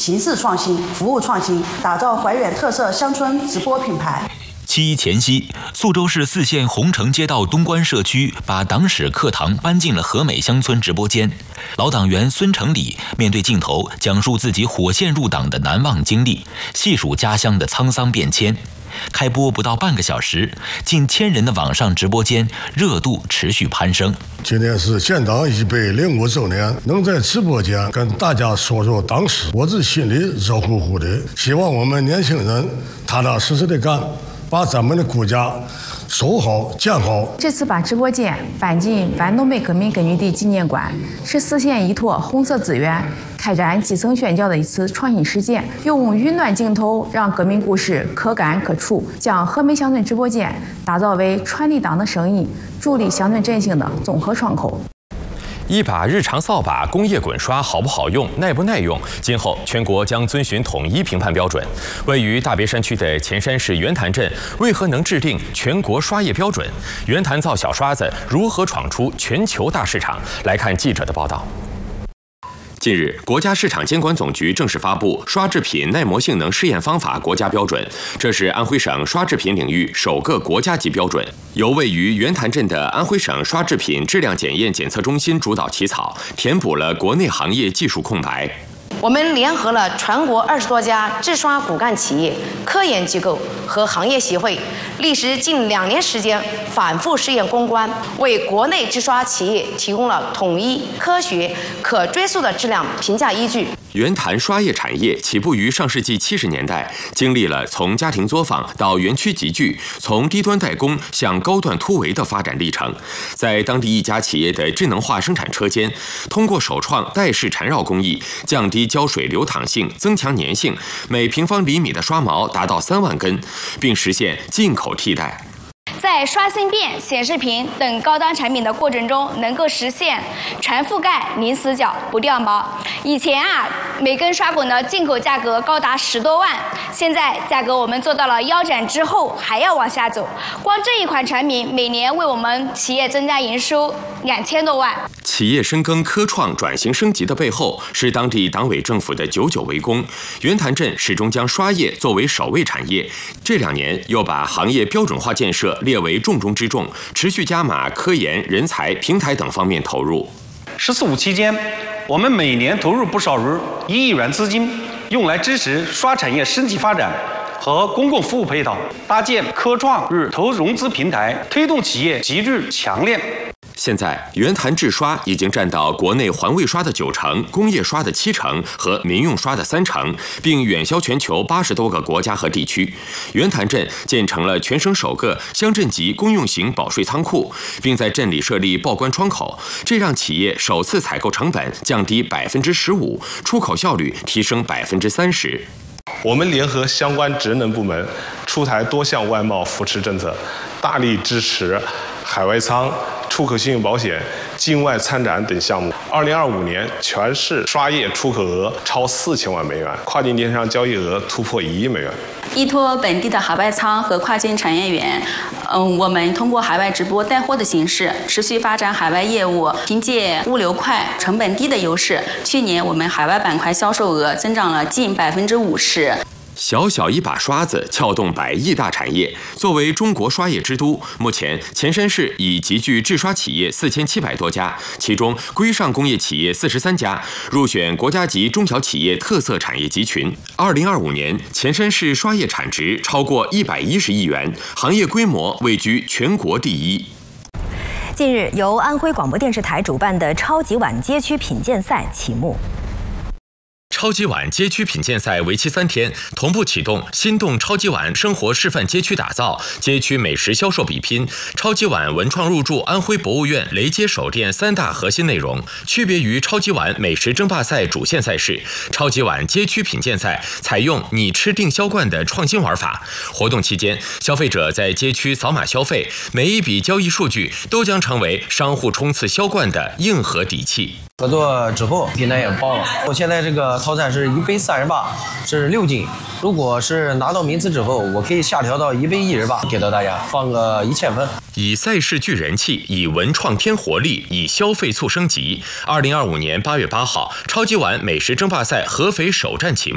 形式创新、服务创新，打造怀远特色乡村直播品牌。 7一前夕，宿州市泗县红城街道东关社区把党史课堂搬进了和美乡村直播间。老党员孙成礼面对镜头，讲述自己火线入党的难忘经历，细数家乡的沧桑变迁。开播不到半个小时，近1000人的网上直播间热度持续攀升。 今天是建党105周年，能在直播间跟大家说说党史，我这心里热乎乎的。希望我们年轻人踏踏实实的干，把咱们的国家守好建好。 这次把直播间搬进皖东北革命根据地纪念馆，是泗县依托红色资源开展基层宣教的一次创新实践，用云端镜头让革命故事可感可触，将和美乡村直播间打造为传递党的声音、助力乡村振兴的综合窗口。 一把日常扫把、工业滚刷好不好用、耐不耐用？今后全国将遵循统一评判标准。位于大别山区的前山市圆潭镇，为何能制定全国刷业标准？圆潭造小刷子如何闯出全球大市场？来看记者的报道。近日，国家市场监管总局正式发布刷制品耐磨性能试验方法国家标准，这是安徽省刷制品领域首个国家级标准，由位于圆潭镇的安徽省刷制品质量检验检测中心主导起草，填补了国内行业技术空白。 我们联合了全国20多家制刷骨干企业、科研机构和行业协会，历时近2年时间反复试验攻关，为国内制刷企业提供了统一、科学、可追溯的质量评价依据。 圆潭刷业产业起步于上世纪70年代，经历了从家庭作坊到园区集聚，从低端代工向高端突围的发展历程。在当地一家企业的智能化生产车间，通过首创带式缠绕工艺，降低胶水流淌性，增强粘性，每平方厘米的刷毛达到3万根，并实现进口替代。 在刷芯片、显示屏等高端产品的过程中，能够实现全覆盖、零死角、不掉毛。以前每根刷滚的进口价格高达10多万，现在价格我们做到了腰斩之后还要往下走。光这一款产品每年为我们企业增加营收2000多万。 企业深耕科创转型升级的背后，是当地党委政府的久久围攻。圆潭镇始终将刷业作为首位产业，这2年又把行业标准化建设列为重中之重，持续加码科研、人才、平台等方面投入。 “14五”期间，我们每年投入不少于1亿元资金，用来支持刷产业升级发展和公共服务配套，搭建科创与投融资平台，推动企业集聚强链。 现在，圆潭制刷已经占到国内环卫刷的90%、工业刷的70%和民用刷的30%，并远销全球80多个国家和地区。圆潭镇建成了全省首个乡镇级公用型保税仓库，并在镇里设立报关窗口，这让企业首次采购成本降低15%，出口效率提升30%。 我们联合相关职能部门出台多项外贸扶持政策，大力支持海外仓、出口信用保险、境外参展等项目。2025年，全市刷业出口额超4000万美元，跨境电商交易额突破1亿美元。 依托本地的海外仓和跨境产业园，我们通过海外直播带货的形式，持续发展海外业务。凭借物流快、成本低的优势，去年我们海外板块销售额增长了近50%。 小小一把刷子撬动100亿大产业。作为中国刷业之都，目前前山市已集聚制刷企业4700多家，其中规上工业企业43家，入选国家级中小企业特色产业集群。2025年，前山市刷业产值超过110亿元，行业规模位居全国第1。 近日，由安徽广播电视台主办的超级碗街区品鉴赛启幕。 超级碗街区品鉴赛为期3天，同步启动心动超级碗生活示范街区打造、街区美食销售比拼、超级碗文创入驻安徽博物院雷街首店3大核心内容。区别于超级碗美食争霸赛主线赛事，超级碗街区品鉴赛采用你吃定销冠的创新玩法。活动期间，消费者在街区扫码消费，每一笔交易数据都将成为商户冲刺销冠的硬核底气。 合作之后，平台也爆了。我现在这个套餐是1杯38，是6斤。如果是拿到名次之后，我可以下调到1杯18，给到大家放个1000分。 以赛事聚人气，以文创添活力，以消费促升级。2025年8月8号，超级碗美食争霸赛合肥首站启幕。